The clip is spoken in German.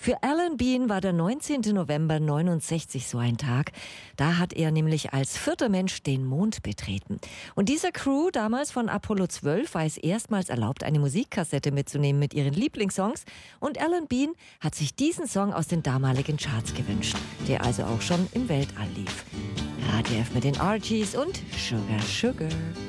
Für Alan Bean war der 19. November 69 so ein Tag. Da hat er nämlich als vierter Mensch den Mond betreten. Und dieser Crew damals von Apollo 12 war es erstmals erlaubt, eine Musikkassette mitzunehmen mit ihren Lieblingssongs. Und Alan Bean hat sich diesen Song aus den damaligen Charts gewünscht, der also auch schon im Weltall lief. Radio F mit den Archies und Sugar Sugar.